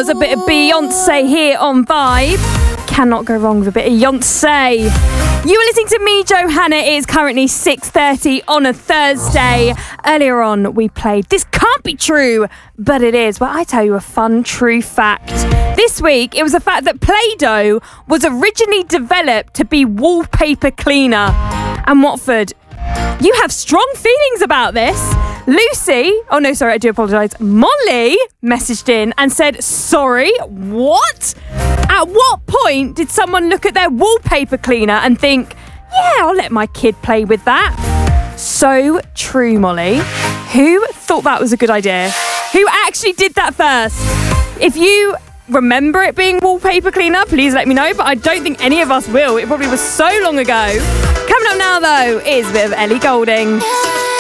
was a bit of Beyonce here on Vibe. Cannot go wrong with a bit of Beyonce. You are listening to me, Johanna. It is currently 6:30 on a Thursday. Earlier on, we played This Can't Be True, but it is. Well, I tell you a fun, true fact. This week, it was the fact that Play-Doh was originally developed to be wallpaper cleaner. And Watford, you have strong feelings about this. Lucy, oh no, sorry, I do apologise. Molly messaged in and said, sorry, what? At what point did someone look at their wallpaper cleaner and think, yeah, I'll let my kid play with that? So true, Molly. Who thought that was a good idea? Who actually did that first? If you remember it being wallpaper cleaner, please let me know, but I don't think any of us will. It probably was so long ago. Coming up now, though, is a bit of Ellie Goulding.